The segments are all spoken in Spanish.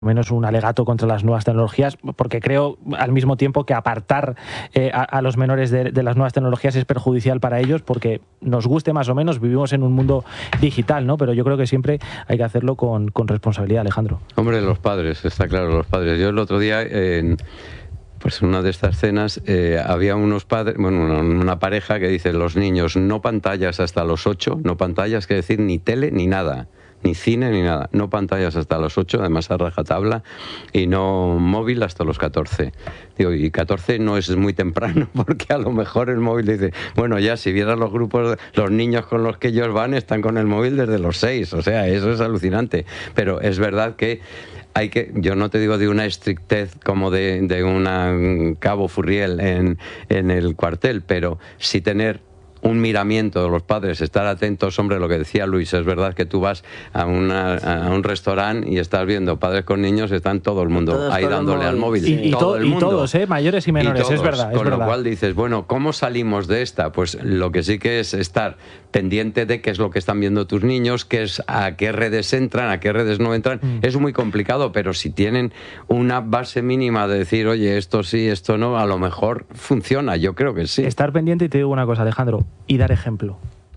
menos un alegato contra las nuevas tecnologías, porque creo al mismo tiempo que apartar a los menores de las nuevas tecnologías es perjudicial para ellos, porque nos guste más o menos, vivimos en un mundo digital, ¿no? Pero yo creo que siempre hay que hacerlo con responsabilidad, Alejandro. Hombre, los padres, está claro, los padres. Yo el otro día, pues en una de estas cenas, había unos padres, bueno, una pareja que dice, los niños, no pantallas hasta los 8, no pantallas, que decir, ni tele ni nada. Ni cine ni nada, no pantallas hasta los 8, además a rajatabla, y no móvil hasta los 14. Digo, y 14 no es muy temprano, porque a lo mejor el móvil dice, bueno, ya si vieras los grupos, los niños con los que ellos van están con el móvil desde los 6, o sea, eso es alucinante. Pero es verdad que hay que, yo no te digo de una estrictez como de un cabo Furriel en el cuartel, pero sí tener un miramiento de los padres, estar atentos. Hombre, lo que decía Luis, es verdad que tú vas a un restaurante y estás viendo padres con niños, están todo el mundo todos ahí dándole al móvil. Y todos, mayores y menores, todos, es verdad. Con lo cual dices, bueno, ¿cómo salimos de esta? Pues lo que sí que es estar pendiente de qué es lo que están viendo tus niños, a qué redes entran, a qué redes no entran. Es muy complicado, pero si tienen una base mínima de decir, oye, esto sí, esto no, a lo mejor funciona, yo creo que sí. Estar pendiente, y te digo una cosa, Alejandro, y dar ejemplo.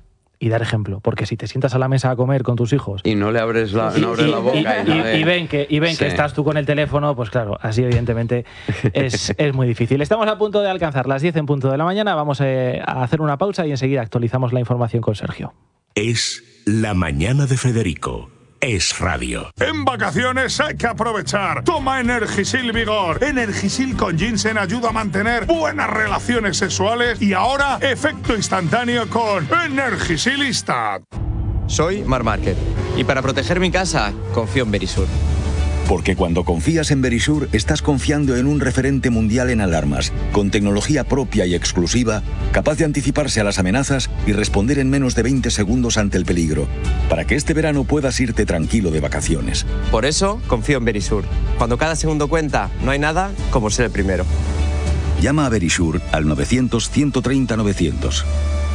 Y dar ejemplo, porque si te sientas a la mesa a comer con tus hijos y no le abres la boca y ven que estás tú con el teléfono, pues claro, así evidentemente es muy difícil. Estamos a punto de alcanzar las 10 en punto de la mañana, vamos a hacer una pausa y enseguida actualizamos la información con Sergio. Es La Mañana de Federico. Es radio. En vacaciones hay que aprovechar. Toma Energisil Vigor. Energisil con ginseng ayuda a mantener buenas relaciones sexuales y ahora efecto instantáneo con Energisilista. Soy Marc Márquez y para proteger mi casa confío en Verisur. Porque cuando confías en Verisur, estás confiando en un referente mundial en alarmas, con tecnología propia y exclusiva, capaz de anticiparse a las amenazas y responder en menos de 20 segundos ante el peligro, para que este verano puedas irte tranquilo de vacaciones. Por eso confío en Verisur. Cuando cada segundo cuenta, no hay nada como ser el primero. Llama a Verisur al 900-130-900.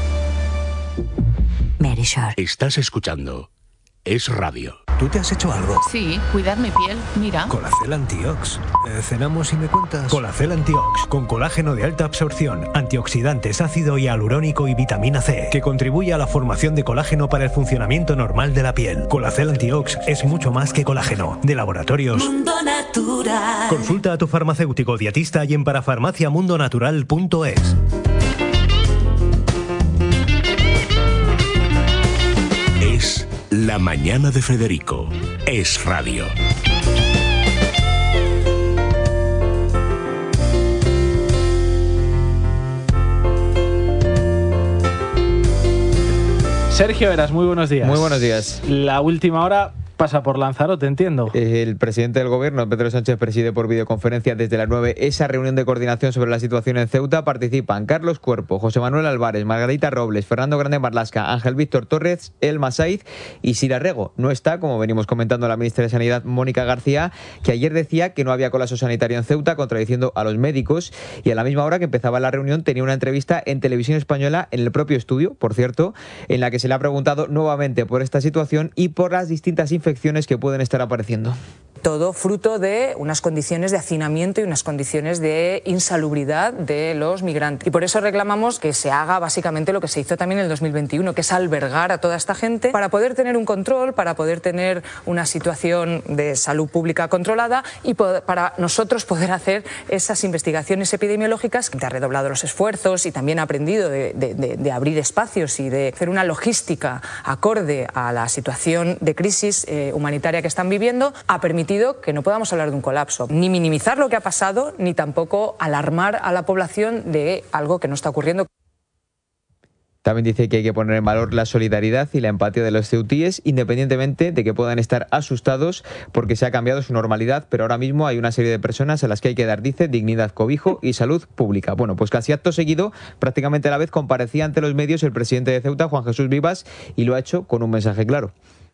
Verisur. Estás escuchando Es radio. ¿Tú te has hecho algo? Sí, cuidar mi piel, mira. Colacel Antiox. ¿Cenamos y me cuentas? Colacel Antiox, con colágeno de alta absorción, antioxidantes, ácido hialurónico y vitamina C, que contribuye a la formación de colágeno para el funcionamiento normal de la piel. Colacel Antiox es mucho más que colágeno. De Laboratorios Mundo Natural. Consulta a tu farmacéutico dietista y en parafarmaciamundonatural.es. Es La Mañana de Federico. Es radio. Sergio Eras, muy buenos días. Muy buenos días. La última hora pasa por Lanzarote, entiendo. El presidente del gobierno, Pedro Sánchez, preside por videoconferencia desde las 9 esa reunión de coordinación sobre la situación en Ceuta. Participan Carlos Cuerpo, José Manuel Álvarez, Margarita Robles, Fernando Grande Marlasca, Ángel Víctor Torres, Elma Saiz y Sira Rego. No está, como venimos comentando, la ministra de Sanidad, Mónica García, que ayer decía que no había colapso sanitario en Ceuta, contradiciendo a los médicos, y a la misma hora que empezaba la reunión tenía una entrevista en Televisión Española, en el propio estudio, por cierto, en la que se le ha preguntado nuevamente por esta situación y por las distintas infecciones que pueden estar apareciendo. Todo fruto de unas condiciones de hacinamiento y unas condiciones de insalubridad de los migrantes. Y por eso reclamamos que se haga básicamente lo que se hizo también en el 2021, que es albergar a toda esta gente para poder tener un control, para poder tener una situación de salud pública controlada y para nosotros poder hacer esas investigaciones epidemiológicas. Que ha redoblado los esfuerzos y también ha aprendido de abrir espacios y de hacer una logística acorde a la situación de crisis humanitaria que están viviendo, ha permitido que no podamos hablar de un colapso, ni minimizar lo que ha pasado, ni tampoco alarmar a la población de algo que no está ocurriendo. También dice que hay que poner en valor la solidaridad y la empatía de los ceutíes, independientemente de que puedan estar asustados porque se ha cambiado su normalidad, pero ahora mismo hay una serie de personas a las que hay que dar, dice, dignidad, cobijo y salud pública. Bueno, pues casi acto seguido, prácticamente a la vez, comparecía ante los medios el presidente de Ceuta, Juan Jesús Vivas, y lo ha hecho con un mensaje claro.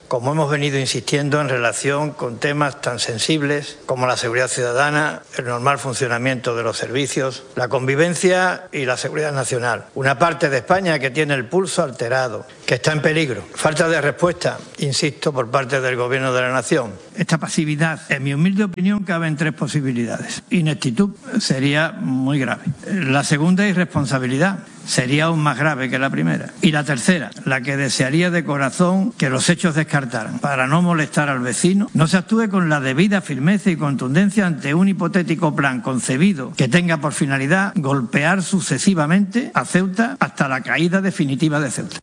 como hemos venido insistiendo en relación con temas tan sensibles como la seguridad ciudadana, el normal funcionamiento de los servicios, la convivencia y la seguridad nacional. Una parte de España que tiene el pulso alterado, que está en peligro. Falta de respuesta, insisto, por parte del Gobierno de la Nación. Esta pasividad, en mi humilde opinión, cabe en tres posibilidades. Ineptitud sería muy grave. La segunda, irresponsabilidad. Sería aún más grave que la primera. Y la tercera, la que desearía de corazón que los hechos descartaran. Para no molestar al vecino, no se actúe con la debida firmeza y contundencia ante un hipotético plan concebido que tenga por finalidad golpear sucesivamente a Ceuta hasta la caída definitiva de Ceuta.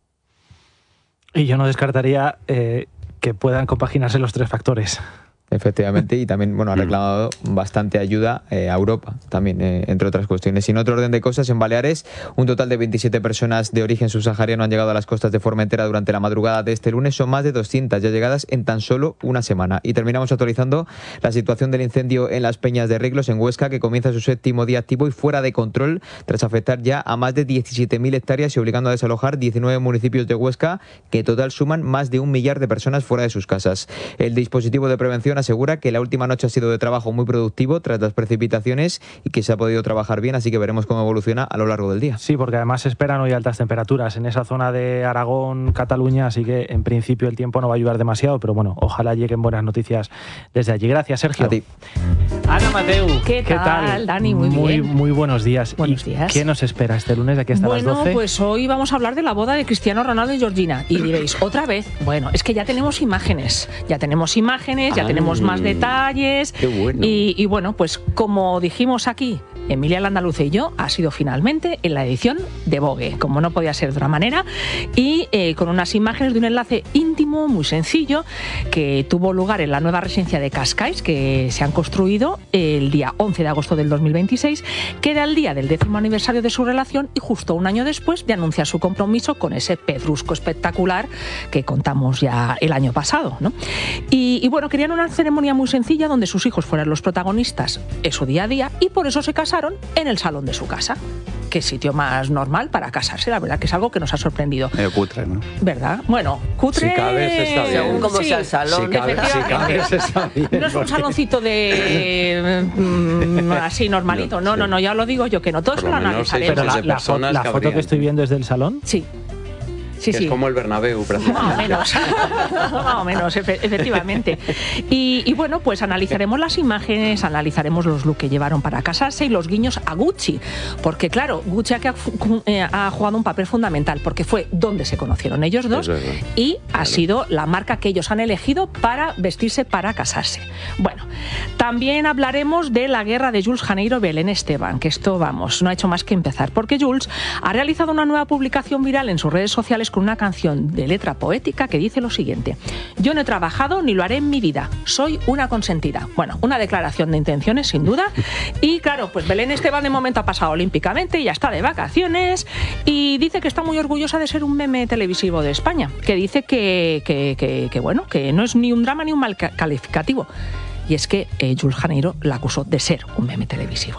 Y yo no descartaría que puedan compaginarse los tres factores. Efectivamente, y también ha reclamado bastante ayuda a Europa, también, entre otras cuestiones. Y en otro orden de cosas, en Baleares, un total de 27 personas de origen subsahariano han llegado a las costas de Formentera durante la madrugada de este lunes. Son más de 200 ya llegadas en tan solo una semana. Y terminamos actualizando la situación del incendio en las Peñas de Riglos, en Huesca, que comienza su 7º día activo y fuera de control, tras afectar ya a más de 17.000 hectáreas y obligando a desalojar 19 municipios de Huesca, que en total suman más de 1 millar de personas fuera de sus casas. El dispositivo de prevención asegura que la última noche ha sido de trabajo muy productivo tras las precipitaciones y que se ha podido trabajar bien, así que veremos cómo evoluciona a lo largo del día. Sí, porque además se esperan hoy altas temperaturas en esa zona de Aragón, Cataluña, así que en principio el tiempo no va a ayudar demasiado, pero bueno, ojalá lleguen buenas noticias desde allí. Gracias, Sergio. A ti. Ana Mateu, ¿qué tal? Dani, muy bien. Muy buenos días. Buenos días. ¿Qué nos espera este lunes de aquí hasta las 12? Bueno, pues hoy vamos a hablar de la boda de Cristiano Ronaldo y Georgina. Y diréis, ¿otra vez? Bueno, es que ya tenemos imágenes, ya tenemos tenemos más detalles. Qué bueno. Y bueno, pues como dijimos aquí, Emilia Landaluce y yo, ha sido finalmente en la edición de Vogue, como no podía ser de otra manera, y con unas imágenes de un enlace íntimo, muy sencillo, que tuvo lugar en la nueva residencia de Cascais, que se han construido el día 11 de agosto del 2026, que era el día del 10º aniversario de su relación y justo un año después de anunciar su compromiso con ese pedrusco espectacular que contamos ya el año pasado, ¿no? Y bueno, querían una ceremonia muy sencilla donde sus hijos fueran los protagonistas en su día a día y por eso se casaron en el salón de su casa. Qué sitio más normal para casarse, la verdad que es algo que nos ha sorprendido. Cutre, ¿no? ¿Verdad? Bueno, cutre... Si cabes, está bien. Según como sea el salón. Si cabes, está bien. No es un saloncito de... así normalito. No, ya lo digo yo que no. Todo eso lo analizaremos. Pero la foto que estoy viendo es del salón. Sí. Sí. Es como el Bernabéu, prácticamente. Más o menos, efectivamente. Y bueno, pues analizaremos las imágenes, analizaremos los looks que llevaron para casarse y los guiños a Gucci. Porque claro, Gucci ha jugado un papel fundamental, porque fue donde se conocieron ellos dos y ha sido la marca que ellos han elegido para vestirse para casarse. Bueno, también hablaremos de la guerra de Jules Janeiro Belén Esteban, que esto, no ha hecho más que empezar, porque Jules ha realizado una nueva publicación viral en sus redes sociales con una canción de letra poética que dice lo siguiente: yo no he trabajado ni lo haré en mi vida, soy una consentida. Bueno, una declaración de intenciones sin duda. Y claro, pues Belén Esteban de momento ha pasado olímpicamente y ya está de vacaciones y dice que está muy orgullosa de ser un meme televisivo de España, que dice que no es ni un drama ni un mal calificativo. Y es que Jules Janeiro la acusó de ser un meme televisivo.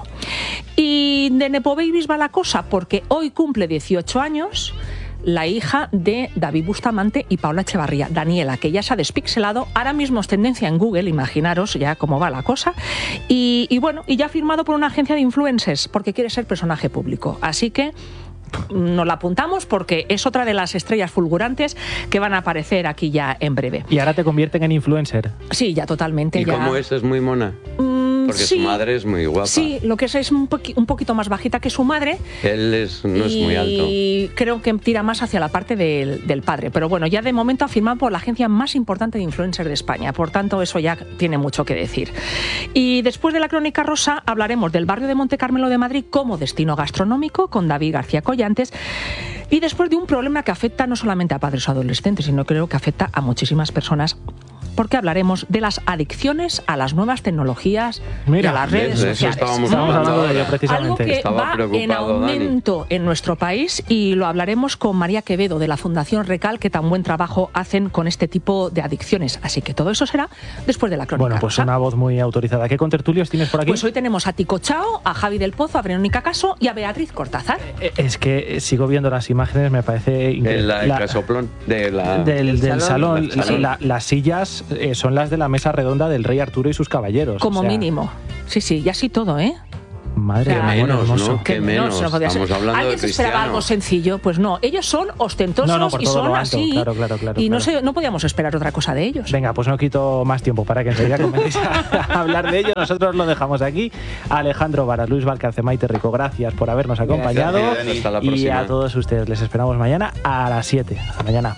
Y de Nepo Babies va la cosa, porque hoy cumple 18 años la hija de David Bustamante y Paula Echevarría, Daniela, que ya se ha despixelado, ahora mismo es tendencia en Google, imaginaros ya cómo va la cosa, y bueno, y ya ha firmado por una agencia de influencers, porque quiere ser personaje público, así que nos la apuntamos porque es otra de las estrellas fulgurantes que van a aparecer aquí ya en breve. ¿Y ahora te convierten en influencer? Sí, ya totalmente. ¿Y cómo es? ¿Es muy mona? Porque sí, su madre es muy guapa. Sí, lo que es un poquito más bajita que su madre. Él no es muy alto. Y creo que tira más hacia la parte del padre. Pero bueno, ya de momento ha firmado por la agencia más importante de influencers de España. Por tanto, eso ya tiene mucho que decir. Y después de la Crónica Rosa hablaremos del barrio de Monte Carmelo de Madrid como destino gastronómico con David García Collantes. Y después de un problema que afecta no solamente a padres o adolescentes, sino creo que afecta a muchísimas personas porque hablaremos de las adicciones a las nuevas tecnologías y a las redes de eso sociales. estábamos hablando de ello precisamente. Algo que Estaba va en preocupado, aumento Dani. en nuestro país, y lo hablaremos con María Quevedo de la Fundación Recal, que tan buen trabajo hacen con este tipo de adicciones. Así que todo eso será después de la crónica. Bueno, pues rosa. una voz muy autorizada. ¿Qué contertulios tienes por aquí? Pues hoy tenemos a Tico Chao, a Javi del Pozo, a Verónica Caso y a Beatriz Cortázar. Es que sigo viendo las imágenes, me parece increíble. El casoplón del salón. Sí. Las sillas son las de la mesa redonda del rey Arturo y sus caballeros. Como o sea, mínimo. Sí, sí, y así todo, ¿eh? Madre Qué mía, menos, hermoso. ¿no? Qué menos. No podía ser. Estamos hablando ¿Alguien de se esperaba Cristiano. algo sencillo? Pues no, ellos son ostentosos No, por y todo son lo alto. así. Claro, y claro. no podíamos esperar otra cosa de ellos. Venga, pues no quito más tiempo para que enseguida comencéis a hablar de ello. Nosotros lo dejamos aquí. Alejandro Varas, Luis Valcarce, Maite Rico, gracias por habernos acompañado. Gracias, hasta la y próxima. a todos ustedes les esperamos mañana a las 7. Hasta mañana.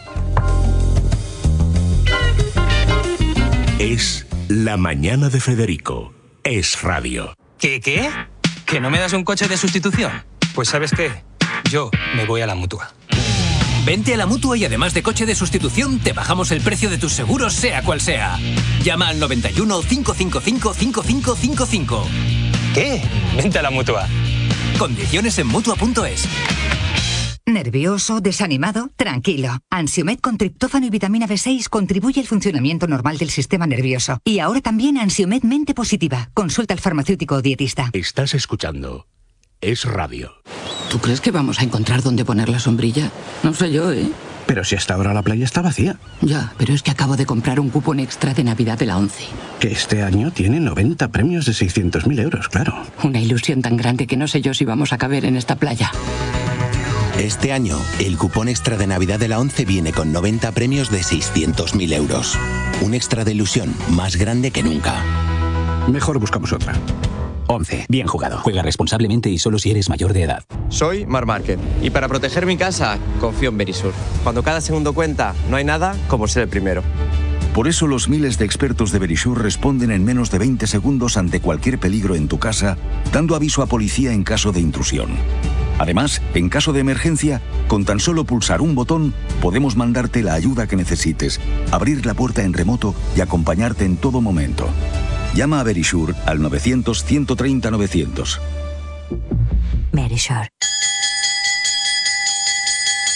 Es La Mañana de Federico. Es radio. ¿Qué? ¿Que no me das un coche de sustitución? Pues ¿sabes qué? Yo me voy a la Mutua. Vente a la Mutua y además de coche de sustitución, te bajamos el precio de tus seguros, sea cual sea. Llama al 91 555 5555. ¿Qué? Vente a la Mutua. Condiciones en Mutua.es. ¿Nervioso? ¿Desanimado? Tranquilo. Ansiomed con triptófano y vitamina B6 contribuye al funcionamiento normal del sistema nervioso. Y ahora también Ansiomed Mente Positiva. Consulta al farmacéutico o dietista. Estás escuchando Es radio. ¿Tú crees que vamos a encontrar dónde poner la sombrilla? No sé yo, ¿eh? Pero si hasta ahora la playa está vacía. Ya, pero es que acabo de comprar un cupón extra de Navidad de la ONCE. Que este año tiene 90 premios de 600.000 euros, claro. Una ilusión tan grande que no sé yo si vamos a caber en esta playa. Este año, el cupón extra de Navidad de la ONCE viene con 90 premios de 600.000 euros. Un extra de ilusión más grande que nunca. Mejor buscamos otra. 11. Bien jugado. Juega responsablemente y solo si eres mayor de edad. Soy Mar Márquez y para proteger mi casa confío en Verisur. Cuando cada segundo cuenta, no hay nada como ser el primero. Por eso los miles de expertos de Verisur responden en menos de 20 segundos ante cualquier peligro en tu casa, dando aviso a policía en caso de intrusión. Además, en caso de emergencia, con tan solo pulsar un botón, podemos mandarte la ayuda que necesites, abrir la puerta en remoto y acompañarte en todo momento. Llama a Verisur al 900 130 900. Verisur.